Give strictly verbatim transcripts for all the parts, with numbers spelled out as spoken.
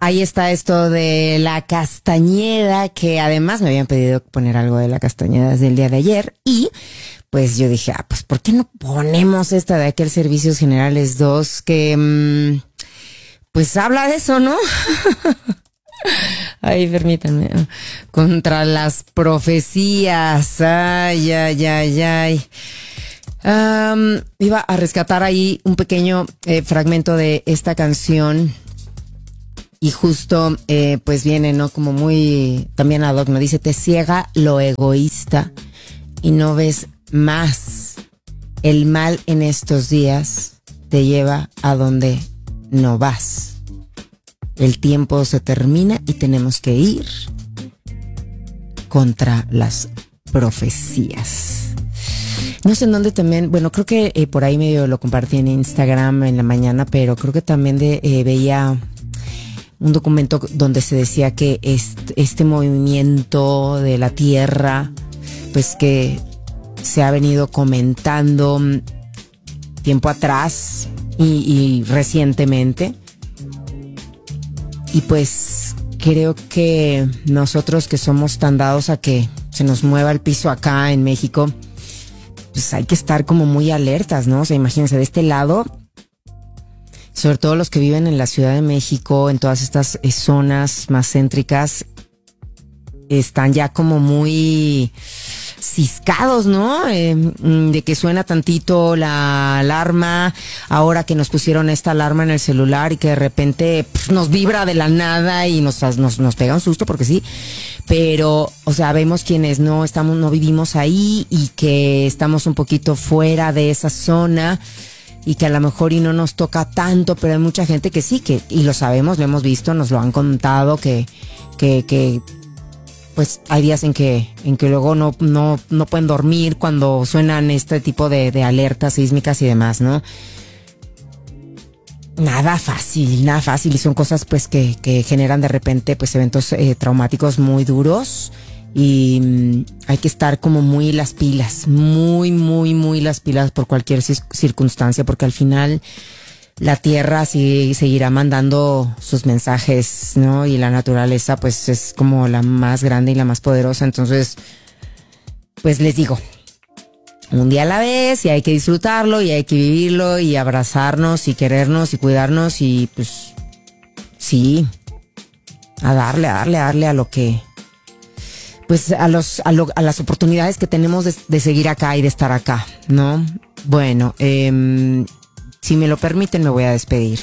ahí está esto de la Castañeda, que además me habían pedido poner algo de la Castañeda desde el día de ayer. Y pues yo dije, ah, pues ¿por qué no ponemos esta de aquel Servicios Generales dos que mmm, pues habla de eso, ¿no? Ay, permítanme. Contra las profecías. Ay, ay, ay, ay. Um, iba a rescatar ahí un pequeño eh, fragmento de esta canción. Y justo, eh, pues viene, ¿no? Como muy, también ad hoc, ¿no? Dice, te ciega lo egoísta y no ves más. El mal en estos días te lleva a donde no vas. El tiempo se termina y tenemos que ir contra las profecías. No sé en dónde también, bueno, creo que eh, por ahí medio lo compartí en Instagram en la mañana, pero creo que también de, eh, veía un documento donde se decía que este, este movimiento de la Tierra, pues que se ha venido comentando tiempo atrás y, y recientemente. Y pues creo que nosotros que somos tan dados a que se nos mueva el piso acá en México, pues hay que estar como muy alertas, ¿no? O sea, imagínense de este lado, sobre todo los que viven en la Ciudad de México, en todas estas eh, zonas más céntricas, están ya como muy ciscados, ¿no? Eh, de que suena tantito la alarma, ahora que nos pusieron esta alarma en el celular y que de repente pff, nos vibra de la nada y nos, nos, nos pega un susto porque sí, pero, o sea, vemos quienes no estamos, no vivimos ahí y que estamos un poquito fuera de esa zona y que a lo mejor y no nos toca tanto, pero hay mucha gente que sí, que, y lo sabemos, lo hemos visto, nos lo han contado, que, que, que, pues hay días en que, en que luego no, no, no pueden dormir cuando suenan este tipo de, de alertas sísmicas y demás, ¿no? Nada fácil, nada fácil, y son cosas pues que, que generan de repente pues eventos eh, traumáticos muy duros y mmm, hay que estar como muy las pilas, muy, muy, muy las pilas por cualquier circunstancia, porque al final la tierra sí seguirá mandando sus mensajes, ¿no? Y la naturaleza pues es como la más grande y la más poderosa. Entonces, pues les digo, un día a la vez, y hay que disfrutarlo y hay que vivirlo y abrazarnos y querernos y cuidarnos y pues sí, a darle, a darle, a darle a lo que, pues a los, a, lo, a las oportunidades que tenemos de, de seguir acá y de estar acá, ¿no? Bueno, eh, si me lo permiten, me voy a despedir.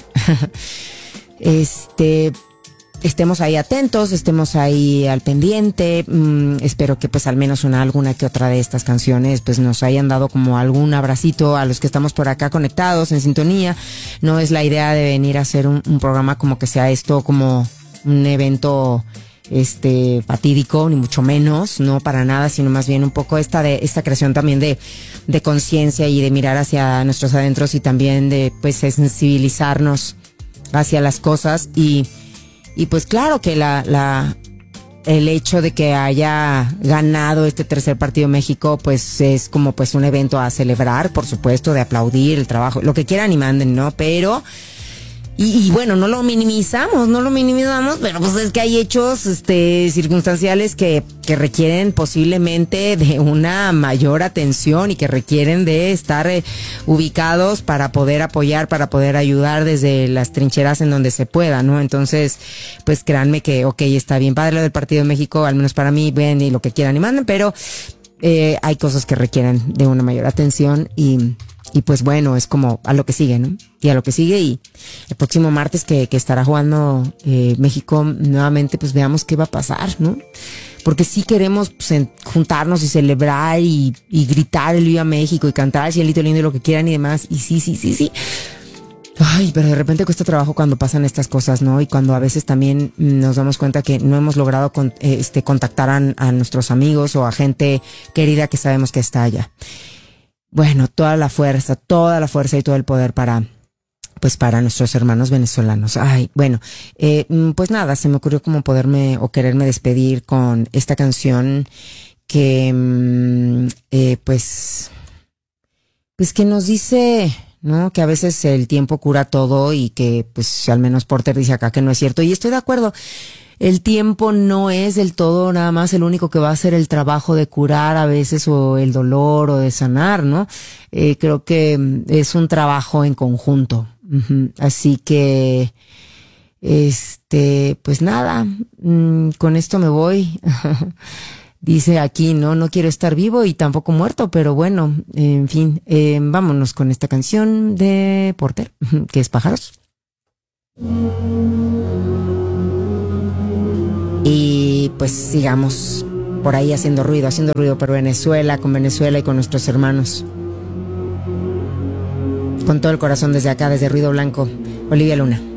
Este, estemos ahí atentos, estemos ahí al pendiente. Mm, espero que pues al menos una, alguna que otra de estas canciones pues nos hayan dado como algún abracito a los que estamos por acá conectados, en sintonía. No es la idea de venir a hacer un, un programa como que sea esto como un evento este fatídico, ni mucho menos, no para nada, sino más bien un poco esta de esta creación también de de conciencia y de mirar hacia nuestros adentros y también de pues sensibilizarnos hacia las cosas y y pues claro que la la el hecho de que haya ganado este tercer partido México pues es como pues un evento a celebrar, por supuesto, de aplaudir el trabajo, lo que quieran y manden, ¿no? Pero Y, y bueno, no lo minimizamos, no lo minimizamos, pero pues es que hay hechos este, circunstanciales que, que requieren posiblemente de una mayor atención y que requieren de estar eh, ubicados para poder apoyar, para poder ayudar desde las trincheras en donde se pueda, ¿no? Entonces, pues créanme que, ok, está bien padre lo del Partido de México, al menos para mí, ven y lo que quieran y manden, pero eh, hay cosas que requieren de una mayor atención y... Y pues bueno, es como a lo que sigue, ¿no? Y a lo que sigue y el próximo martes que, que estará jugando eh, México nuevamente, pues veamos qué va a pasar, ¿no? Porque sí queremos pues, en, juntarnos y celebrar y, y gritar el Viva México y cantar el cielito lindo y lo que quieran y demás. Y sí, sí, sí, sí. Ay, pero de repente cuesta trabajo cuando pasan estas cosas, ¿no? Y cuando a veces también nos damos cuenta que no hemos logrado con, este, contactar a, a nuestros amigos o a gente querida que sabemos que está allá. Bueno, toda la fuerza, toda la fuerza y todo el poder para, pues para nuestros hermanos venezolanos. Ay, bueno, eh, pues nada, se me ocurrió como poderme o quererme despedir con esta canción que, eh, pues, pues que nos dice, ¿no? Que a veces el tiempo cura todo y que, pues, al menos Porter dice acá que no es cierto. Y estoy de acuerdo. El tiempo no es del todo nada más el único que va a hacer el trabajo de curar a veces o el dolor o de sanar, ¿no? Eh, creo que es un trabajo en conjunto. Uh-huh. Así que, este, pues nada, mmm, con esto me voy. Dice aquí, no, no quiero estar vivo y tampoco muerto, pero bueno, en fin, eh, vámonos con esta canción de Porter, que es Pájaros. Y pues sigamos por ahí haciendo ruido, haciendo ruido por Venezuela, con Venezuela y con nuestros hermanos. Con todo el corazón desde acá, desde Ruido Blanco, Olivia Luna.